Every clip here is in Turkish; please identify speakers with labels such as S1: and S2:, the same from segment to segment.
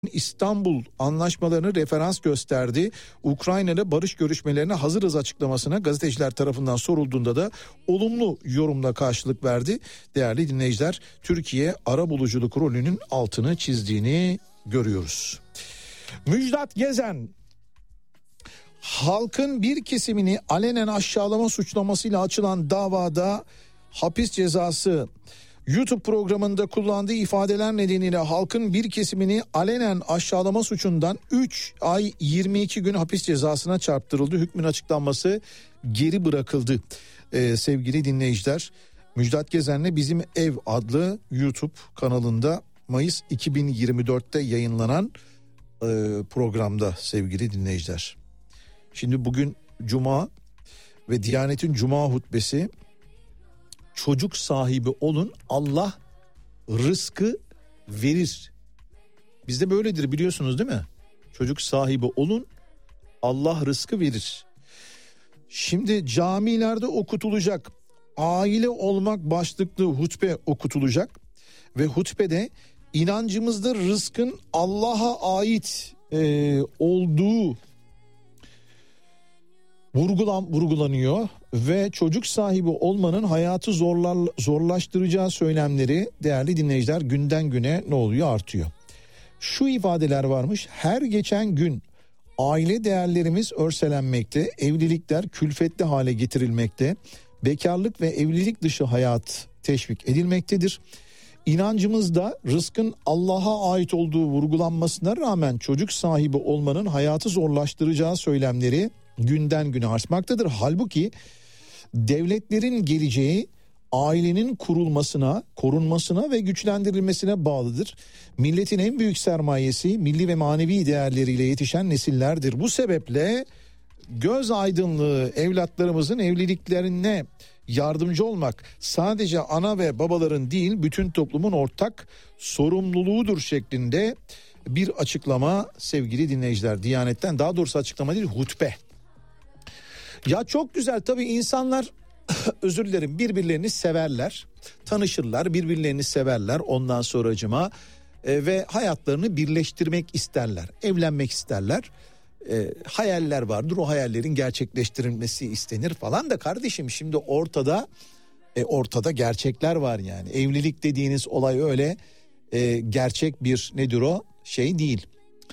S1: İstanbul anlaşmalarını referans gösterdi. Ukrayna'da barış görüşmelerine hazırız açıklamasına gazeteciler tarafından sorulduğunda da olumlu yorumla karşılık verdi. Değerli dinleyiciler, Türkiye arabuluculuk rolünün altını çizdiğini görüyoruz. Müjdat Gezen, halkın bir kesimini alenen aşağılama suçlamasıyla açılan davada hapis cezası, YouTube programında kullandığı ifadeler nedeniyle halkın bir kesimini alenen aşağılama suçundan 3 ay 22 gün hapis cezasına çarptırıldı. Hükmün açıklanması geri bırakıldı. Sevgili dinleyiciler, Müjdat Gezen'le Bizim Ev adlı YouTube kanalında Mayıs 2024'te yayınlanan programda sevgili dinleyiciler. Şimdi bugün Cuma ve Diyanet'in Cuma hutbesi, çocuk sahibi olun, Allah rızkı verir. Bizde böyledir, biliyorsunuz değil mi? Çocuk sahibi olun, Allah rızkı verir. Şimdi camilerde okutulacak aile olmak başlıklı hutbe okutulacak ve hutbede inancımızda rızkın Allah'a ait olduğu vurgulanıyor ve çocuk sahibi olmanın hayatı zorlaştıracağı söylemleri değerli dinleyiciler günden güne ne oluyor, artıyor. Şu ifadeler varmış: her geçen gün aile değerlerimiz örselenmekte, evlilikler külfetli hale getirilmekte, bekarlık ve evlilik dışı hayat teşvik edilmektedir. İnancımızda rızkın Allah'a ait olduğu vurgulanmasına rağmen çocuk sahibi olmanın hayatı zorlaştıracağı söylemleri günden güne artmaktadır. Halbuki devletlerin geleceği ailenin kurulmasına, korunmasına ve güçlendirilmesine bağlıdır. Milletin en büyük sermayesi milli ve manevi değerleriyle yetişen nesillerdir. Bu sebeple göz aydınlığı evlatlarımızın evliliklerine yardımcı olmak sadece ana ve babaların değil, bütün toplumun ortak sorumluluğudur şeklinde bir açıklama sevgili dinleyiciler Diyanet'ten, daha doğrusu açıklama değil, hutbe. Ya çok güzel tabii, insanlar özür dilerim, birbirlerini severler, tanışırlar, birbirlerini severler ondan sonracıma ve hayatlarını birleştirmek isterler, evlenmek isterler. Hayaller vardır, o hayallerin gerçekleştirilmesi istenir falan da kardeşim, şimdi ortada gerçekler var yani. Evlilik dediğiniz olay öyle gerçek bir nedir o şey değil.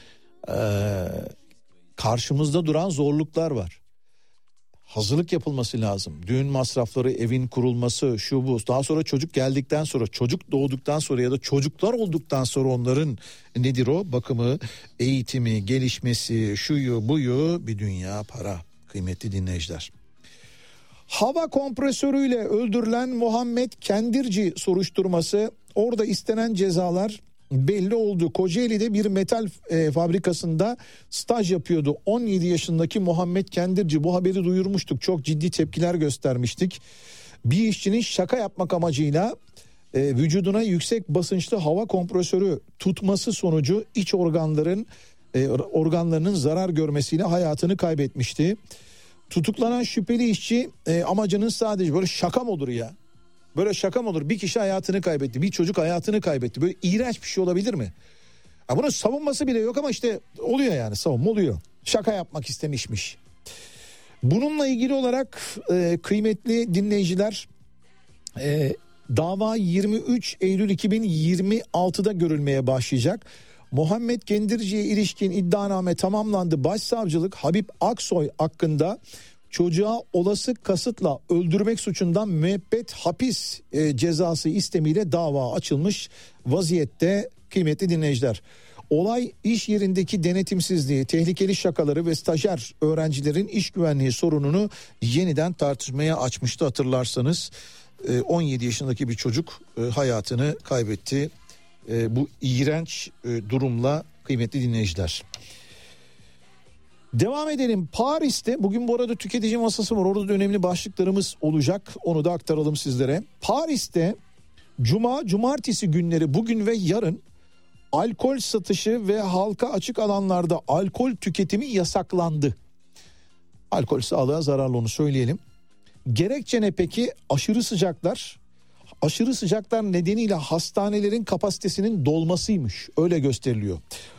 S1: Karşımızda duran zorluklar var. Hazırlık yapılması lazım. Düğün masrafları, evin kurulması, şu bu. Daha sonra çocuk geldikten sonra, çocuk doğduktan sonra ya da çocuklar olduktan sonra onların nedir o? Bakımı, eğitimi, gelişmesi, şuyu buyu, bir dünya para kıymetli dinleyiciler. Hava kompresörüyle öldürülen Muhammed Kendirci soruşturması, orada istenen cezalar belli oldu. Kocaeli'de bir metal fabrikasında staj yapıyordu 17 yaşındaki Muhammed Kendirci. Bu haberi duyurmuştuk, çok ciddi tepkiler göstermiştik. Bir işçinin şaka yapmak amacıyla vücuduna yüksek basınçlı hava kompresörü tutması sonucu iç organlarının zarar görmesiyle hayatını kaybetmişti. Tutuklanan şüpheli işçi amacının sadece, böyle şaka mı olur ya? Böyle şaka mı olur? Bir kişi hayatını kaybetti, bir çocuk hayatını kaybetti. Böyle iğrenç bir şey olabilir mi? Ya bunun savunması bile yok ama işte oluyor yani, savunma oluyor. Şaka yapmak istemişmiş. Bununla ilgili olarak kıymetli dinleyiciler, dava 23 Eylül 2026'da görülmeye başlayacak. Muhammed Kendirci'ye ilişkin iddianame tamamlandı. Başsavcılık Habib Aksoy hakkında çocuğa olası kasıtla öldürmek suçundan müebbet hapis cezası istemiyle dava açılmış vaziyette kıymetli dinleyiciler. Olay iş yerindeki denetimsizliği, tehlikeli şakaları ve stajyer öğrencilerin iş güvenliği sorununu yeniden tartışmaya açmıştı hatırlarsanız. 17 yaşındaki bir çocuk hayatını kaybetti bu iğrenç durumla kıymetli dinleyiciler. Devam edelim. Paris'te bugün bu arada tüketici masası var. Orada da önemli başlıklarımız olacak. Onu da aktaralım sizlere. Paris'te cumartesi günleri, bugün ve yarın alkol satışı ve halka açık alanlarda alkol tüketimi yasaklandı. Alkol sağlığa zararlı, onu söyleyelim. Gerekçe ne peki? Aşırı sıcaklar. Aşırı sıcaklar nedeniyle hastanelerin kapasitesinin dolmasıymış. Öyle gösteriliyor.